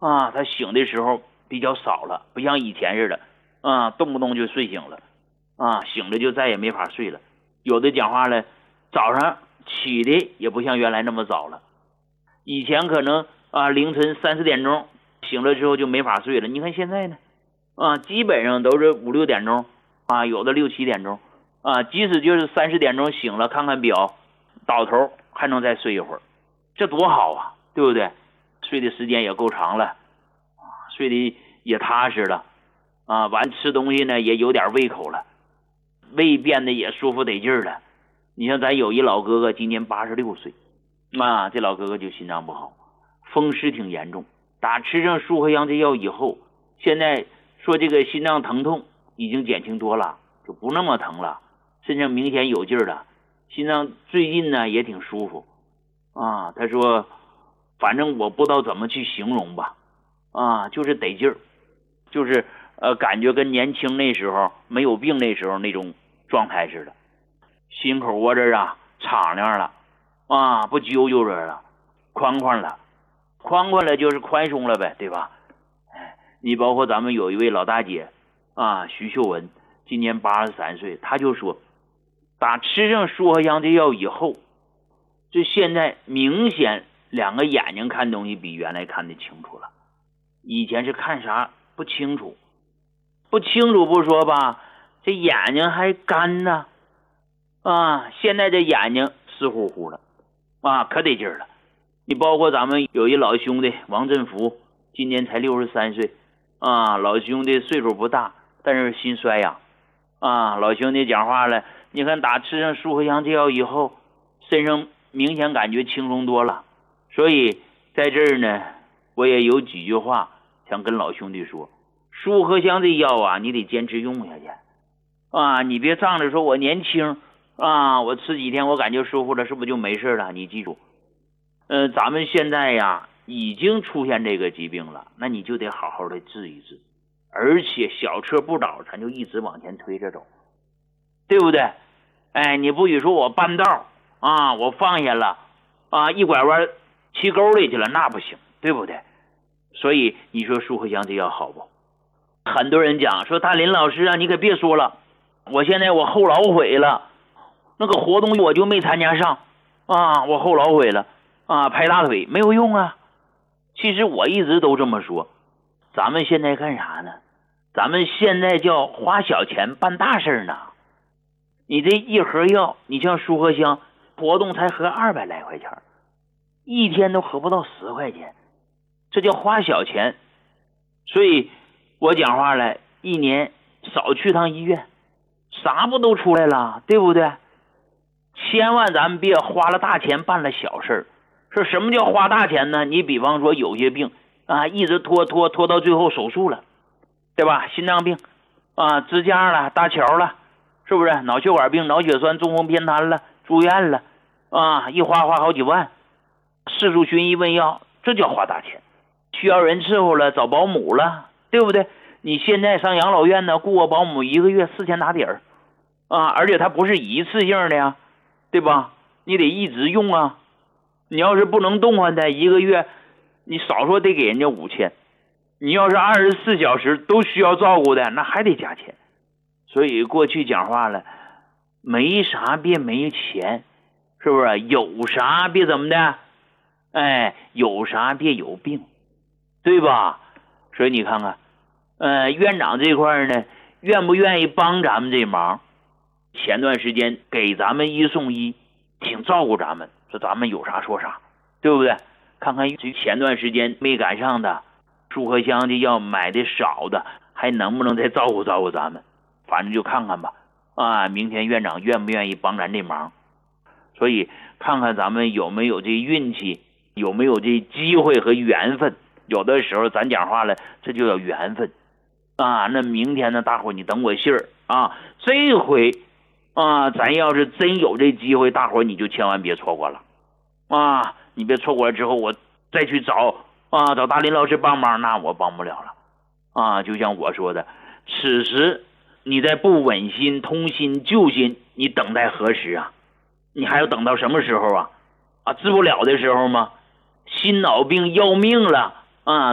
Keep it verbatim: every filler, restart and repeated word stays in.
啊，他醒的时候比较少了，不像以前似的啊，动不动就睡醒了啊，醒了就再也没法睡了。有的讲话了，早上起的也不像原来那么早了，以前可能啊凌晨三四点钟醒了之后就没法睡了，你看现在呢啊，基本上都是五六点钟啊，有的六七点钟啊，即使就是三四点钟醒了，看看表，倒头还能再睡一会儿，这多好啊，对不对？睡的时间也够长了，睡的也踏实了啊，完吃东西呢也有点胃口了，胃变得也舒服得劲儿了。你像咱有一老哥哥今年八十六岁啊，这老哥哥就心脏不好，风湿挺严重，打吃上舒和阳这药以后，现在说这个心脏疼痛已经减轻多了，就不那么疼了，身上明显有劲儿了，心脏最近呢也挺舒服啊。他说反正我不知道怎么去形容吧啊，就是得劲儿，就是呃感觉跟年轻那时候没有病那时候那种状态似的，心口窝这儿啊敞亮了啊，不揪揪着了，宽宽了，宽宽了就是宽松了呗，对吧？哎，你包括咱们有一位老大姐啊，徐秀文，今年八十三岁，她就说打吃上舒和阳这药以后，就现在明显两个眼睛看东西比原来看得清楚了，以前是看啥不清楚，不清楚不说吧，这眼睛还干呢啊，现在这眼睛湿乎乎了啊，可得劲儿了。你包括咱们有一老兄弟王振福，今年才六十三岁啊，老兄弟岁数不大，但是心衰呀啊，老兄弟讲话了，你看打吃上舒和阳这药以后，身上明显感觉轻松多了。所以在这儿呢，我也有几句话想跟老兄弟说，舒和香这药啊，你得坚持用下去啊，你别仗着说我年轻啊，我吃几天我感觉舒服了，是不是就没事了？你记住，呃，咱们现在呀已经出现这个疾病了，那你就得好好的治一治，而且小车不倒，咱就一直往前推着走，对不对？哎，你不许说我半道啊，我放下了啊，一拐弯骑沟里去了，那不行，对不对？所以你说舒和香这药好不？很多人讲说大林老师啊，你可别说了，我现在我后老悔了，那个活动我就没参加上啊，我后老悔了啊，拍大腿没有用啊。其实我一直都这么说，咱们现在干啥呢？咱们现在叫花小钱办大事呢。你这一盒药，你像舒和香活动才合二百来块钱，一天都合不到十块钱，这叫花小钱。所以我讲话了，一年少去趟医院，啥不都出来了，对不对？千万咱们别花了大钱办了小事。说什么叫花大钱呢？你比方说有些病啊，一直拖拖拖到最后手术了，对吧？心脏病啊，支架了，搭桥了，是不是？脑血管病、脑血栓、中风偏瘫了，住院了啊，一花花好几万，四处寻医问药，这叫花大钱。需要人伺候了，找保姆了，对不对？你现在上养老院呢，雇个保姆一个月四千打底儿啊，而且它不是一次性的呀，对吧？你得一直用啊。你要是不能动换的，一个月你少说得给人家五千，你要是二十四小时都需要照顾的，那还得加钱。所以过去讲话了，没啥别没钱，是不是？有啥别怎么的？哎，有啥别有病，对吧？所以你看看，呃，院长这块呢，愿不愿意帮咱们这忙？前段时间给咱们一送一，挺照顾咱们，说咱们有啥说啥，对不对？看看这前段时间没赶上的，舒和香的药买的少的，还能不能再照顾照顾咱们？反正就看看吧。啊，明天院长愿不愿意帮咱这忙？所以看看咱们有没有这运气，有没有这机会和缘分。有的时候咱讲话了，这就叫缘分啊。那明天呢，大伙你等我信儿啊。这回啊，咱要是真有这机会，大伙你就千万别错过了啊！你别错过了之后，我再去找啊找大林老师帮忙，那我帮不了了啊。就像我说的，此时你在不稳心、通心、救心，你等待何时啊？你还要等到什么时候啊？啊，治不了的时候吗？心脑病要命了啊！